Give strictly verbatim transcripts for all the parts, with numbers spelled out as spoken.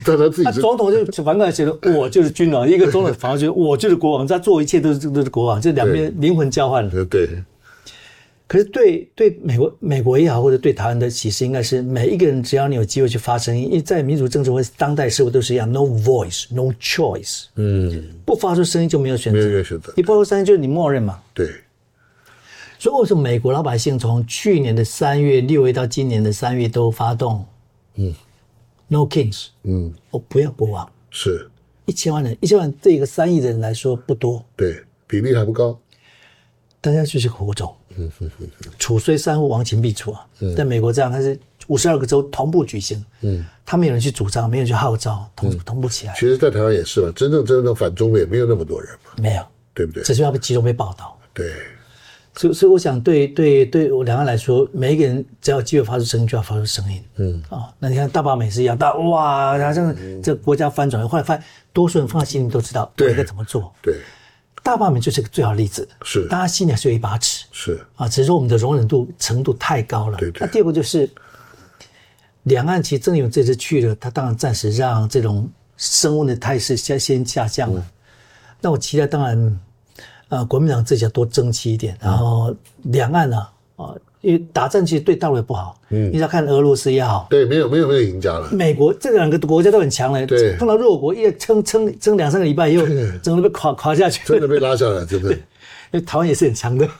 但他自己他总统就反过来觉得我就是君王，一个总统反而觉得我就是国王，他做一切都是都是国王，这两边灵魂交换了。 对。 可是对对美国美国也好，或者对台湾的启示，应该是每一个人只要你有机会去发声音，因为在民主政治或当代社会都是一样 ，no voice, no choice， 嗯，不发出声音就没有选择， 没有选择， 你不发出声音就是你默认嘛， 对。 所以为什么美国老百姓从去年的三月六月到今年的三月都发动，嗯 ，no kings， 嗯，我不要国王， 是一千万人，一千万对一个三亿的人来说不多， 对，比例还不高， 大家就是火种。嗯哼哼，楚虽山呼，亡秦必楚啊！嗯，在美国这样，它是五十二个州同步举行，嗯，他没有人去主张，没有人去号召，同、嗯、同步起来。 其实，在台湾也是嘛，真正真正反中的也没有那么多人嘛， 没有， 对不对？ 只是要被集中被报道。 对， 所以所以我想对，对对对我两岸来说，每一个人只要有机会发出声音，就要发出声音。嗯啊、哦，那你看大罢免是一样，大哇，好像这个国家翻转，后来发现多数人放在心里都知道我应该怎么做。 对。 大罢免就是个最好的例子， 是大家心里还是有一把尺， 是啊，只是说我们的容忍度程度太高了。 对对。 那第二个就是两岸其实正因为这次去了，他当然暂时让这种升温的态势先先下降了。嗯、那我期待当然，呃，国民党自己要多争气一点，然后两岸呢、啊，啊，因为打仗其实对大陆也不好。嗯，你要看俄罗斯也好， 对，没有没有没有赢家了。 美国这两个国家都很强了， 对， 碰到弱国，一撑撑撑两三个礼拜，又整个被垮垮下去， 真的被拉下来，真的。 因为台湾也是很强的，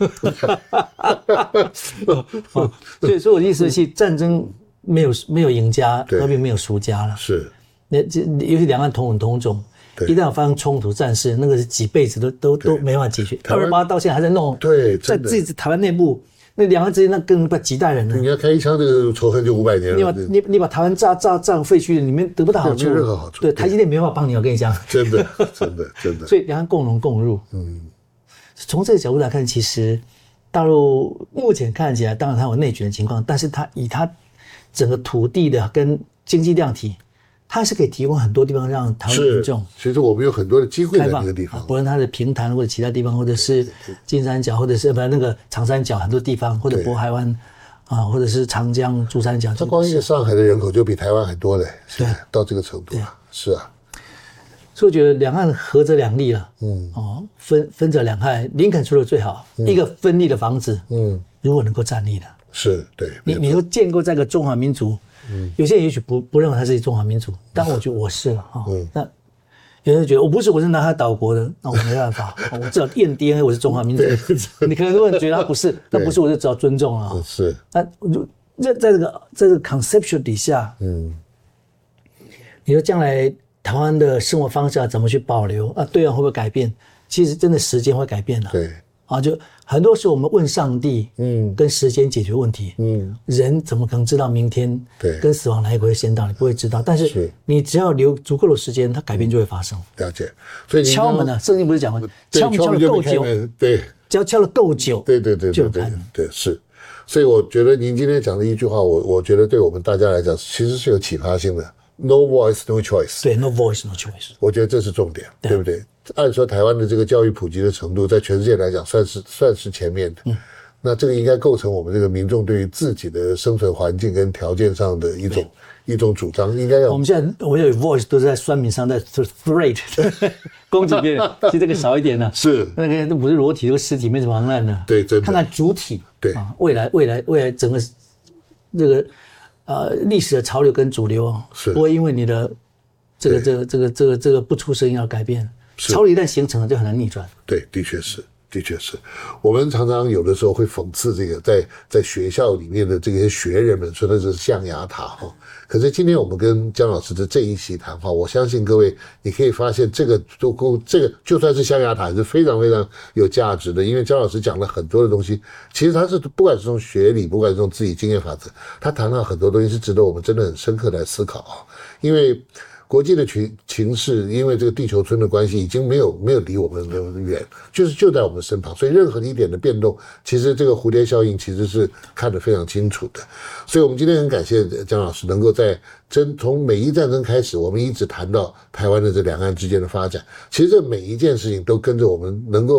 所以说我的意思是，战争没有没有赢家，和平没有输家了。 是， 那尤其两岸同文同种，一旦有发生冲突战事，那个是几辈子都都都没办法解决。二二八到现在还在弄， 对， 在自己台湾内部。那两岸之间那更不几代人了。 你要开一枪，这个仇恨就五百年了。 你把你你把台湾炸炸炸废墟了，你们得不到好处， 没有任何好处。 对，台积电没办法帮你，我跟你讲。 真的，真的，真的。 所以两岸共荣共入。嗯，从这个角度来看，其实大陆目前看起来，当然它有内卷的情况，但是它以它整个土地的跟经济量体。它是可以提供很多地方让台湾民众， 其实我们有很多的机会在那个地方， 不论它的平潭或者其他地方，或者是金三角，或者是不那个长三角很多地方，或者渤海湾啊，或者是长江、珠三角。 它光一个上海的人口就比台湾还多嘞，对，到这个程度啊，是啊。 所以我觉得两岸合则两利了，嗯，哦，分分则两害。林肯说的最好，嗯、一个分立的房子，嗯，如果能够站立的， 是对， 你你都建构在个中华民族。嗯，有些人也许不不认为他是中华民族，但我觉得我是了哈。嗯，那有人觉得我不是，我是南海岛国的，那我没办法，我至少验 D N A 我是中华民族。你可能如果觉得他不是，那不是我就只好尊重了。 是， 那在在这个在这个 conceptual 底下，嗯，你说将来台湾的生活方式要怎么去保留啊？对岸会不会改变？其实真的时间会改变的。 对。 啊，就很多时候我们问上帝，嗯，跟时间解决问题，嗯，人怎么可能知道明天对跟死亡哪一个会先到？你不会知道，但是你只要留足够的时间，它改变就会发生。 了解，所以敲门呢、啊，圣经不是讲过，敲门敲的够久， 对， 只要敲的够久， 对对对对对对对是。所以我觉得您今天讲的一句话，我我觉得对我们大家来讲，其实是有启发性的。No voice, no choice。 对 ，No voice, no choice。 我觉得这是重点，对不对？按说台湾的这个教育普及的程度，在全世界来讲算是算是前面的。嗯，那这个应该构成我们这个民众对于自己的生存环境跟条件上的一种一种主张，应该要。 我们现在我有 voice 都是在酸民上，在 threat 攻击别人，其实这个少一点呢、啊。 是那个那不是裸体，这个尸体没什么妨碍的。 对，真的。 看看主体。 对啊，未来未来未来整个这个呃历史的潮流跟主流啊，不会因为你的这个这个这个这个这个不出声音而改变。潮流一旦形成了，就很难逆转。 对，的确是，的确是。我们常常有的时候会讽刺这个在在学校里面的这些学人们，说的是象牙塔哈。可是今天我们跟姜老师的这一席谈话，我相信各位你可以发现，这个就这个就算是象牙塔，也是非常非常有价值的。因为姜老师讲了很多的东西，其实他是不管是从学理，不管是从自己经验法则，他谈到很多东西是值得我们真的很深刻来思考啊。因为国际的情情势，因为这个地球村的关系，已经没有没有离我们的远，就是就在我们身旁，所以任何的一点的变动，其实这个蝴蝶效应其实是看得非常清楚的。所以我们今天很感谢姜老师能够在真从美伊战争开始，我们一直谈到台湾的这两岸之间的发展，其实这每一件事情都跟着我们能够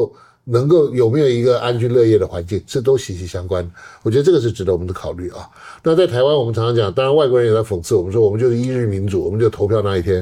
能够有没有一个安居乐业的环境，这都息息相关。我觉得这个是值得我们的考虑啊。那在台湾，我们常常讲，当然外国人也在讽刺我们说，我们就是一日民主，我们就投票那一天。